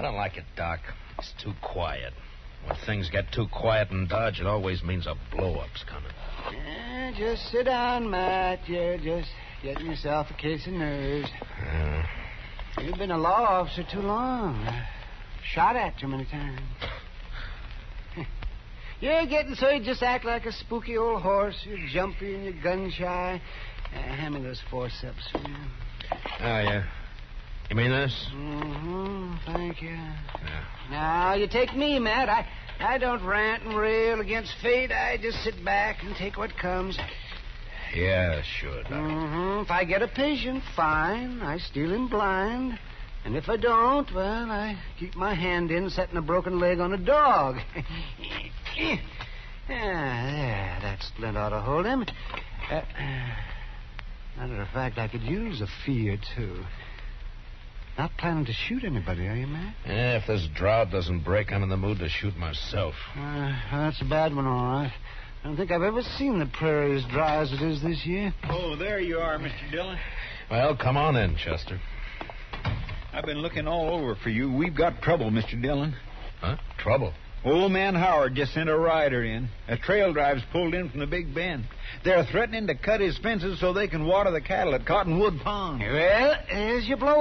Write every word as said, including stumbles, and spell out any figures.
I don't like it, Doc. It's too quiet. When things get too quiet in Dodge, it always means a blow-up's coming. Yeah, just sit down, Matt. You're just getting yourself a case of nerves. Uh, You've been a law officer too long. Shot at too many times. You're getting so you just act like a spooky old horse. You're jumpy and you're gun-shy. Uh, hand me those forceps, will you? Oh, yeah. You mean this? Mm-hmm. Thank you. Yeah. Now, you take me, Matt. I, I don't rant and rail against fate. I just sit back and take what comes. Yeah, sure, Doc. Mm-hmm. If I get a patient, fine. I steal him blind. And if I don't, well, I keep my hand in setting a broken leg on a dog. Yeah, there. That splint ought to hold him. Uh, matter of fact, I could use a fee or two. Not planning to shoot anybody, are you, Matt? Yeah, if this drought doesn't break, I'm in the mood to shoot myself. Uh, that's a bad one, all right. I don't think I've ever seen the prairie as dry as it is this year. Oh, there you are, Mister Dillon. Well, come on in, Chester. I've been looking all over for you. We've got trouble, Mister Dillon. Huh? Trouble? Old man Howard just sent a rider in. A trail drive's pulled in from the Big Bend. They're threatening to cut his fences so they can water the cattle at Cottonwood Pond. Well, here's your blow